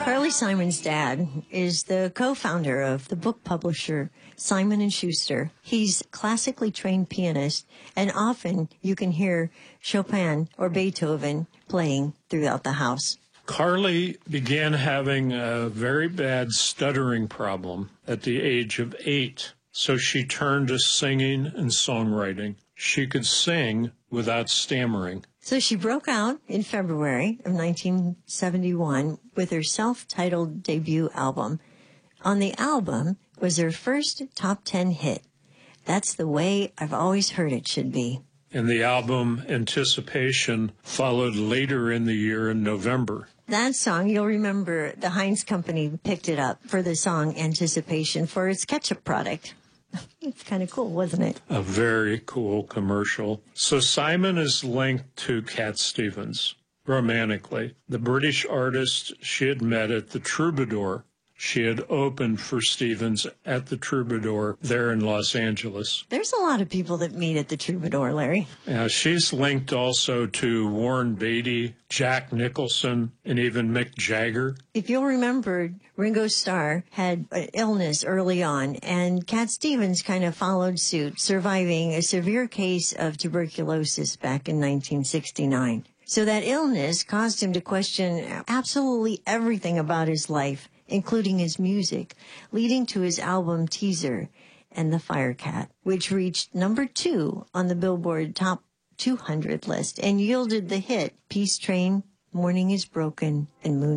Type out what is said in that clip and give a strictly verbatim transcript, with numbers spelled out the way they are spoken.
Carly Simon's dad is the co-founder of the book publisher Simon and Schuster. He's a classically trained pianist, and often you can hear Chopin or Beethoven playing throughout the house. Carly began having a very bad stuttering problem at the age of eight, so she turned to singing and songwriting. She could sing without stammering. So she broke out in February of nineteen seventy-one with her self-titled debut album. On the album was her first top ten hit, That's the Way I've Always Heard It Should Be. And the album Anticipation followed later in the year in November. That song, you'll remember the Heinz Company picked it up for the song Anticipation for its ketchup product. It's kind of cool, wasn't it? A very cool commercial. So Simon is linked to Cat Stevens romantically. The British artist she had met at the Troubadour. She had opened for Stevens at the Troubadour there in Los Angeles. There's a lot of people that meet at the Troubadour, Larry. Uh, she's linked also to Warren Beatty, Jack Nicholson, and even Mick Jagger. If you'll remember, Ringo Starr had an illness early on, and Cat Stevens kind of followed suit, surviving a severe case of tuberculosis back in nineteen sixty-nine. So that illness caused him to question absolutely everything about his life, including his music, leading to his album Teaser and the Firecat, which reached number two on the Billboard Top two hundred list and yielded the hit Peace Train, Morning is Broken, and Moon